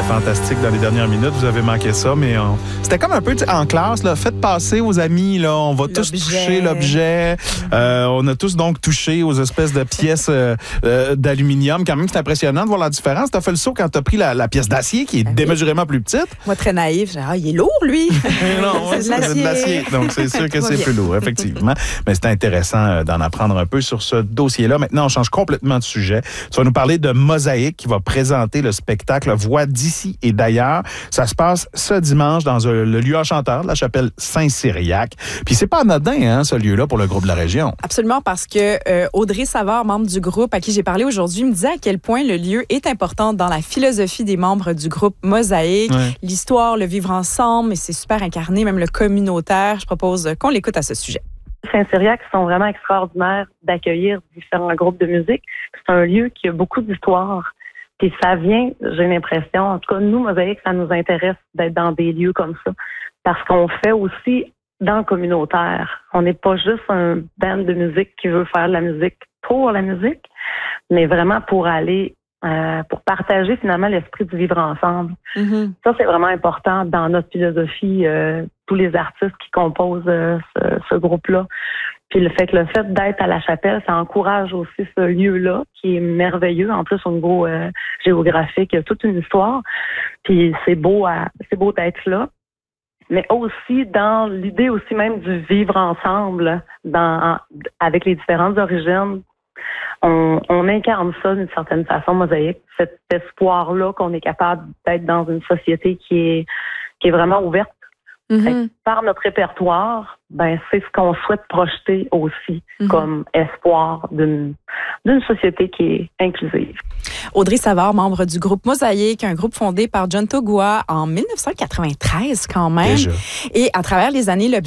fantastique dans les dernières minutes. Vous avez manqué ça, mais c'était comme un peu en classe. Là, faites passer aux amis. Là, on va tous toucher l'objet. On a tous donc touché aux espèces de pièces d'aluminium. Quand même, c'est impressionnant de voir la différence. Tu as fait le saut quand tu as pris la pièce d'acier qui est démesurément plus petite. Moi, très naïf. Il est lourd, lui. Non, c'est de l'acier. Donc, c'est sûr que c'est plus lourd, effectivement. Mais c'est intéressant d'en apprendre un peu sur ce dossier-là. Maintenant, on change complètement de sujet. Tu vas nous parler de Mosaïque qui va présenter le spectacle Voix d'ici et d'ailleurs. Ça se passe ce dimanche dans le lieu enchanteur de la chapelle Saint-Cyriaque. Puis c'est pas anodin, hein, ce lieu-là, pour le groupe de la région. Absolument, parce que Audrey Savard, membre du groupe à qui j'ai parlé aujourd'hui, me disait à quel point le lieu est important dans la philosophie des membres du groupe Mosaïque. Ouais. L'histoire, le vivre ensemble, et c'est super incarné, même le communautaire. Je propose qu'on l'écoute à ce sujet. Saint-Cyriaque sont vraiment extraordinaires d'accueillir différents groupes de musique. C'est un lieu qui a beaucoup d'histoire. Puis ça vient, j'ai l'impression, en tout cas, nous, Mosaïque, ça nous intéresse d'être dans des lieux comme ça. Parce qu'on fait aussi dans le communautaire. On n'est pas juste un band de musique qui veut faire de la musique pour la musique, mais vraiment pour aller, pour partager finalement l'esprit du vivre ensemble. Mm-hmm. Ça, c'est vraiment important dans notre philosophie, tous les artistes qui composent ce groupe-là. Puis le fait d'être à la chapelle, ça encourage aussi ce lieu-là qui est merveilleux. En plus, au niveau géographique, il y a toute une histoire. Puis c'est beau d'être là. Mais aussi dans l'idée aussi même du vivre ensemble, avec les différentes origines. On incarne ça d'une certaine façon, Mosaïque, cet espoir-là qu'on est capable d'être dans une société qui est vraiment ouverte. Mm-hmm. Par notre répertoire, c'est ce qu'on souhaite projeter aussi comme espoir d'une société qui est inclusive. Audrey Savard, membre du groupe Mosaïque, un groupe fondé par John Togua en 1993 quand même. Déjà. Et à travers les années,